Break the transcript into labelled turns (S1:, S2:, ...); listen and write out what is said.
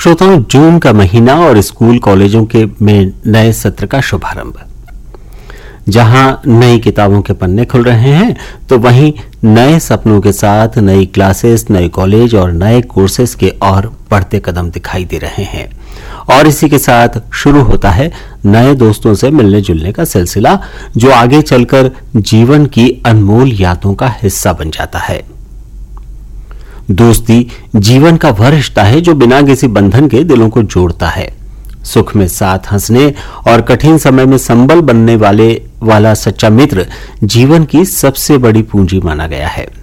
S1: श्रोताओं, जून का महीना और स्कूल कॉलेजों के में नए सत्र का शुभारंभ। जहां नई किताबों के पन्ने खुल रहे हैं तो वहीं नए सपनों के साथ नई क्लासेस, नए कॉलेज और नए कोर्सेज के और बढ़ते कदम दिखाई दे रहे हैं। और इसी के साथ शुरू होता है नए दोस्तों से मिलने जुलने का सिलसिला, जो आगे चलकर जीवन की अनमोल यादों का हिस्सा बन जाता है। दोस्ती जीवन का वह रिश्ता है जो बिना किसी बंधन के दिलों को जोड़ता है। सुख में साथ हंसने और कठिन समय में संबल बनने वाला सच्चा मित्र जीवन की सबसे बड़ी पूंजी माना गया है।